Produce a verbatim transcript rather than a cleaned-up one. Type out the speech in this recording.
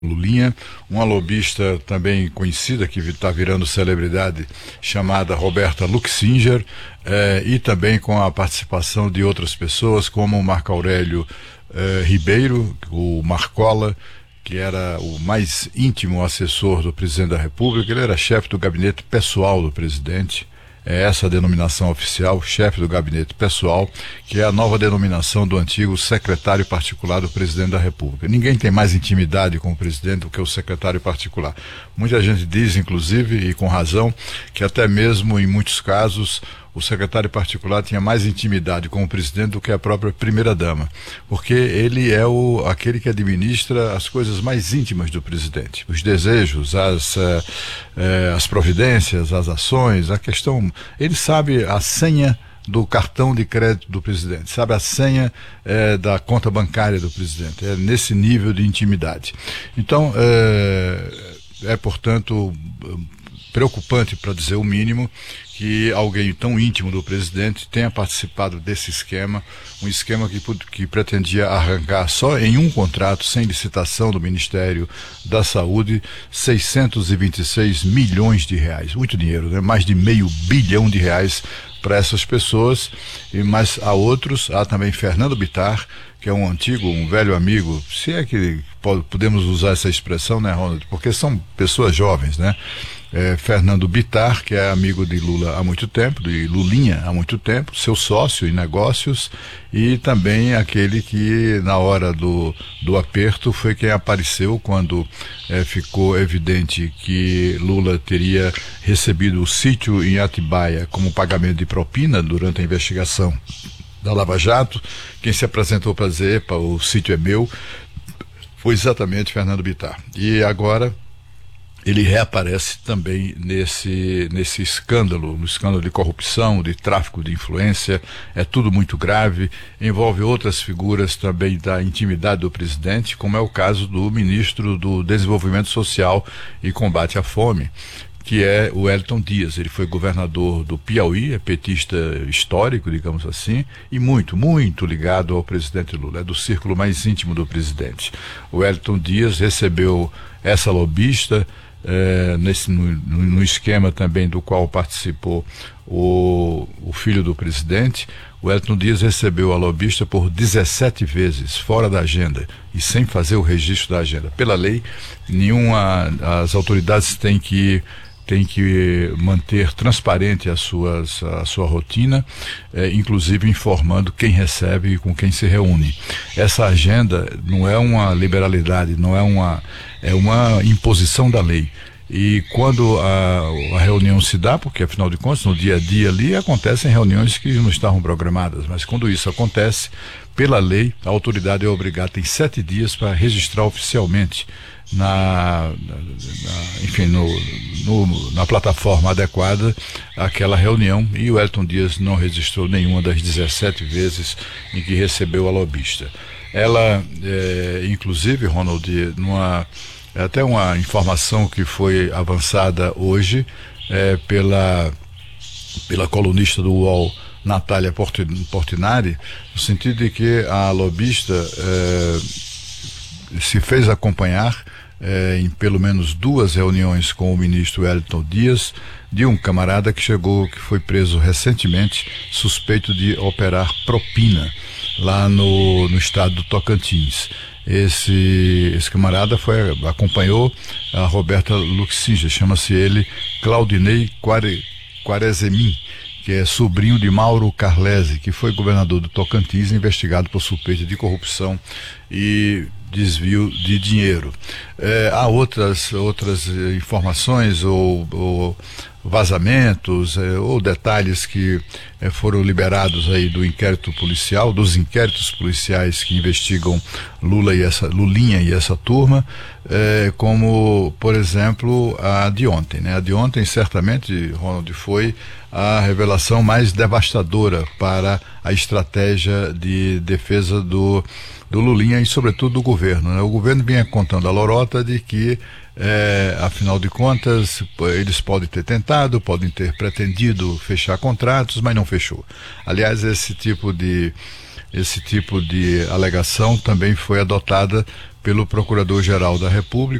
Lulinha, uma lobista também conhecida que está virando celebridade, chamada Roberta Luxinger, eh, e também com a participação de outras pessoas como o Marco Aurélio eh, Ribeiro, o Marcola, que era o mais íntimo assessor do presidente da República. Ele era chefe do gabinete pessoal do presidente. É essa a denominação oficial, chefe do gabinete pessoal, que é a nova denominação do antigo secretário particular do presidente da República. Ninguém tem mais intimidade com o presidente do que o secretário particular. Muita gente diz, inclusive, e com razão, que até mesmo em muitos casos o secretário particular tinha mais intimidade com o presidente do que a própria primeira-dama, porque ele é o, aquele que administra as coisas mais íntimas do presidente, os desejos, as, eh, eh, as providências, as ações, a questão. Ele sabe a senha do cartão de crédito do presidente, sabe a senha eh, da conta bancária do presidente. É nesse nível de intimidade. Então, é, é portanto, preocupante, para dizer o mínimo, que alguém tão íntimo do presidente tenha participado desse esquema, um esquema que, que pretendia arrancar só em um contrato, sem licitação do Ministério da Saúde, seiscentos e vinte e seis milhões de reais. Muito dinheiro, né? Mais de meio bilhão de reais para essas pessoas. E mas há outros, há também Fernando Bittar, que é um antigo, um velho amigo, se é que podemos usar essa expressão, né, Ronald? Porque são pessoas jovens, né? É, Fernando Bittar, que é amigo de Lula há muito tempo, de Lulinha há muito tempo, seu sócio em negócios, e também aquele que na hora do, do aperto foi quem apareceu quando é, ficou evidente que Lula teria recebido o sítio em Atibaia como pagamento de propina durante a investigação da Lava Jato. Quem se apresentou para dizer, epa, o sítio é meu, foi exatamente Fernando Bittar. E agora ele reaparece também nesse, nesse escândalo, no escândalo de corrupção, de tráfico de influência. É tudo muito grave, envolve outras figuras também da intimidade do presidente, como é o caso do ministro do Desenvolvimento Social e Combate à Fome, que é o Wellington Dias. Ele foi governador do Piauí, é petista histórico, digamos assim, e muito, muito ligado ao presidente Lula, é do círculo mais íntimo do presidente. O Wellington Dias recebeu essa lobista, É, nesse, no, no esquema também do qual participou o, o filho do presidente. O Wellington Dias recebeu a lobista por dezessete vezes, fora da agenda e sem fazer o registro da agenda. Pela lei, nenhuma, as autoridades têm que tem que manter transparente as suas, a sua rotina, é, inclusive informando quem recebe e com quem se reúne. Essa agenda não é uma liberalidade, não é uma, é uma imposição da lei. E quando a, a reunião se dá, porque afinal de contas, no dia a dia ali, acontecem reuniões que não estavam programadas, mas quando isso acontece, pela lei, a autoridade é obrigada, tem sete dias para registrar oficialmente na, na, na enfim, no, no, na plataforma adequada aquela reunião, e o Wellington Dias não registrou nenhuma das dezessete vezes em que recebeu a lobista. Ela, é, inclusive, Ronald, numa, até uma informação que foi avançada hoje é, pela, pela colunista do U O L, Natália Portinari, no sentido de que a lobista é, se fez acompanhar É, em pelo menos duas reuniões com o ministro Wellington Dias, de um camarada que chegou, que foi preso recentemente, suspeito de operar propina lá no, no estado do Tocantins. Esse, esse camarada foi, acompanhou a Roberta Luxinger, chama-se ele Claudinei Quare, Quarezemin, que é sobrinho de Mauro Carlesi, que foi governador do Tocantins, investigado por suspeita de corrupção e desvio de dinheiro. É, há outras, outras informações ou, ou vazamentos é, ou detalhes que é, foram liberados aí do inquérito policial, dos inquéritos policiais que investigam Lula e essa, Lulinha e essa turma, é, como, por exemplo, a de ontem, né? A de ontem, certamente, Ronald, foi a revelação mais devastadora para a estratégia de defesa do, do Lulinha e, sobretudo, do governo, né? O governo vinha contando a lorota de que, é, afinal de contas, eles podem ter tentado, podem ter pretendido fechar contratos, mas não fechou. Aliás, esse tipo de esse tipo de alegação também foi adotada pelo Procurador-Geral da República.